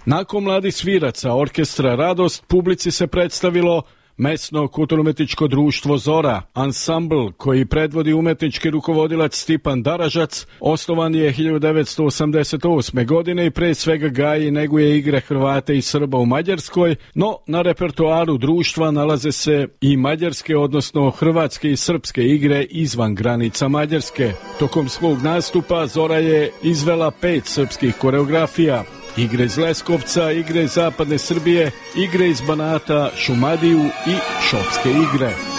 Nakon mladih sviraca orkestra Radost publici se predstavilo mesno kulturno-umetničko društvo Zora, ansambl koji predvodi umetnički rukovodilac Stipan Daražac, osnovan je 1988. godine i pre svega gaji i neguje igre Hrvata i Srba u Mađarskoj, no na repertoaru društva nalaze se i mađarske, odnosno hrvatske i srpske igre izvan granica Mađarske. Tokom svog nastupa Zora je izvela 5 srpskih koreografija: igre iz Leskovca, igre iz zapadne Srbije, igre iz Banata, Šumadiju i šopske igre.